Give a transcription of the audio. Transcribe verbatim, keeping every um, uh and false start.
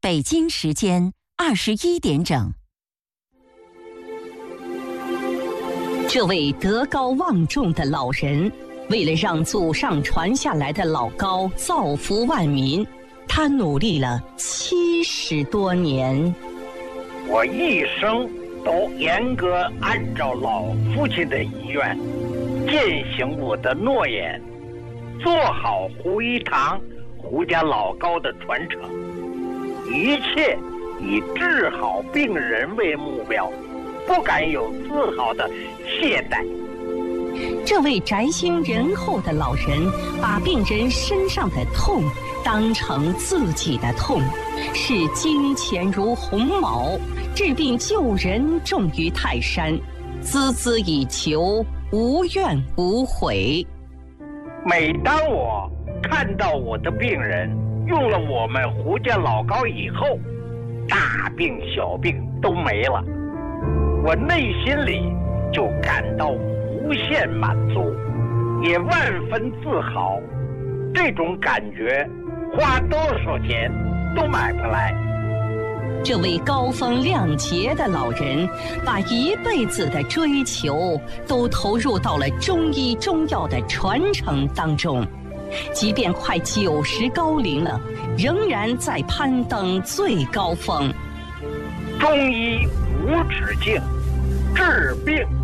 北京时间二十一点整。这位德高望重的老人，为了让祖上传下来的老高造福万民，他努力了七十多年。 我一生都严格按照老父亲的遗愿，践行我的诺言，做好胡一堂、胡家老高的传承，一切以治好病人为目标，不敢有丝毫的懈怠。 这位宅心仁厚的老人，把病人身上的痛当成自己的痛，视金钱如鸿毛，治病救人重于泰山，孜孜以求，无怨无悔。 每当我看到我的病人用了我们胡家老高以后，大病小病都没了，我内心里就感到无限满足，也万分自豪。这种感觉花多少钱都买不来。 这位高风亮节的老人，把一辈子的追求都投入到了中医中药的传承当中，即便快九十高龄了，仍然在攀登最高峰。 中医无止境，治病